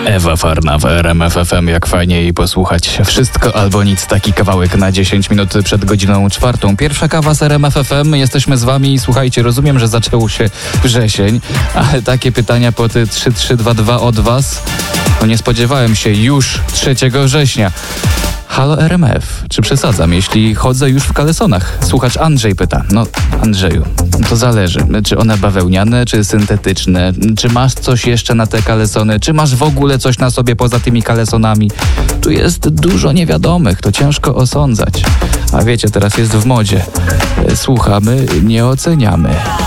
Ewa Farna w RMF FM. Jak fajnie jej posłuchać. Wszystko albo nic. Taki kawałek na 10 minut przed godziną 4. Pierwsza kawa z RMF FM. Jesteśmy z wami. Słuchajcie, rozumiem, że zaczął się wrzesień, ale takie pytania pod 3322 od was. No nie spodziewałem się już 3 września. Halo RMF, czy przesadzam, jeśli chodzę już w kalesonach? Słuchacz Andrzej pyta. No Andrzeju, to zależy. Czy one bawełniane, czy syntetyczne? Czy masz coś jeszcze na te kalesony? Czy masz w ogóle coś na sobie poza tymi kalesonami? Tu jest dużo niewiadomych, to ciężko osądzać. A wiecie, teraz jest w modzie. Słuchamy, nie oceniamy.